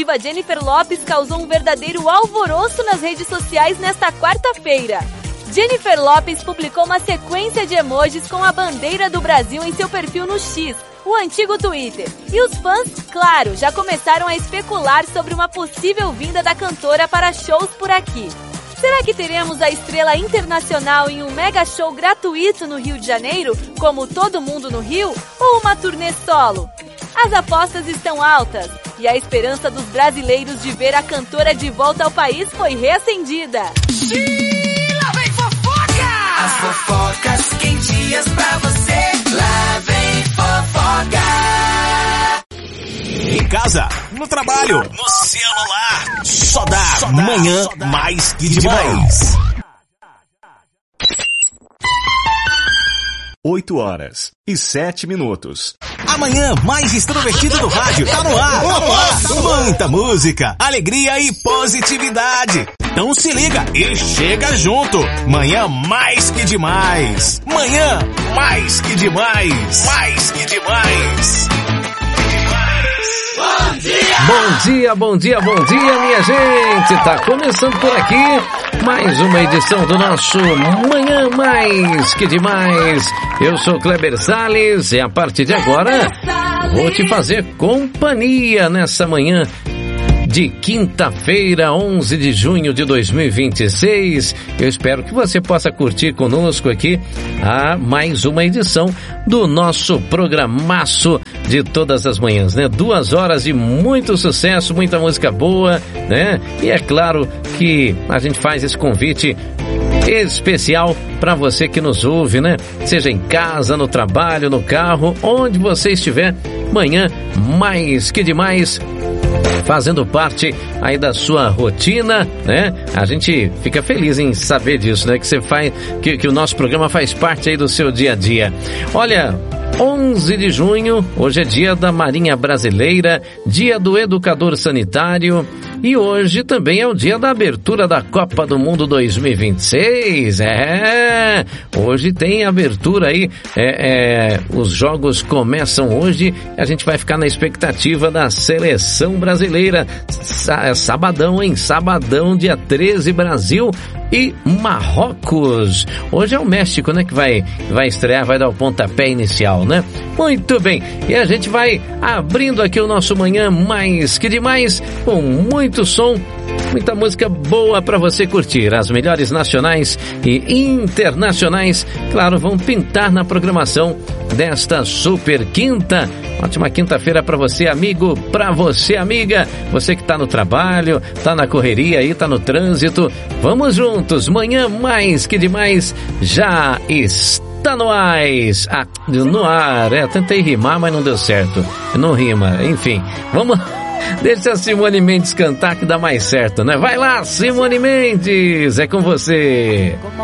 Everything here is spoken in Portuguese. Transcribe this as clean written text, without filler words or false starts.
diva Jennifer Lopez causou um verdadeiro alvoroço nas redes sociais nesta quarta-feira. Jennifer Lopez publicou uma sequência de emojis com a bandeira do Brasil em seu perfil no X, o antigo Twitter. E os fãs, claro, já começaram a especular sobre uma possível vinda da cantora para shows por aqui. Será que teremos a estrela internacional em um mega show gratuito no Rio de Janeiro, como Todo Mundo no Rio, ou uma turnê solo? As apostas estão altas e a esperança dos brasileiros de ver a cantora de volta ao país foi reacendida. E lá vem fofoca! As fofocas quentinhas pra você. Lá vem fofoca! Em casa, no trabalho, no celular, só dá Manhã Mais Que Demais. 8h07. Amanhã mais extrovertido do rádio. Tá no ar. Muita música, alegria e positividade. Então se liga e chega junto. Manhã Mais Que Demais. Manhã Mais Que Demais. Mais que demais. Bom dia, minha gente! Tá começando por aqui mais uma edição do nosso Manhã Mais Que Demais. Eu sou Kleber Salles e a partir de agora vou te fazer companhia nessa manhã de quinta-feira, 11 de junho de 2026. Eu espero que você possa curtir conosco aqui a mais uma edição do nosso programaço de todas as manhãs, né? 2 horas de muito sucesso, muita música boa, né? E é claro que a gente faz esse convite especial para você que nos ouve, né? Seja em casa, no trabalho, no carro, onde você estiver, Manhã Mais Que Demais, fazendo parte aí da sua rotina, né? A gente fica feliz em saber disso, né? Que você faz, que o nosso programa faz parte aí do seu dia a dia. Olha, 11 de junho, hoje é dia da Marinha Brasileira, dia do Educador Sanitário e hoje também é o dia da abertura da Copa do Mundo 2026. Hoje tem abertura aí, os jogos começam hoje, a gente vai ficar na expectativa da seleção brasileira. Sabadão, hein? Sabadão, dia 13, Brasil e Marrocos. Hoje é o México, né, que vai estrear, vai dar o pontapé inicial, né? Muito bem, e a gente vai abrindo aqui o nosso Manhã Mais Que Demais com muito som, muita música boa para você curtir. As melhores nacionais e internacionais, claro, vão pintar na programação desta super quinta. Ótima quinta-feira para você, amigo, para você, amiga. Você que tá no trabalho, tá na correria aí, tá no trânsito. Vamos juntos, Manhã Mais Que Demais já está no ar. No ar, tentei rimar, mas não deu certo. Não rima, enfim. Vamos... Deixa a Simone Mendes cantar que dá mais certo, né? Vai lá, Simone Mendes, é com você.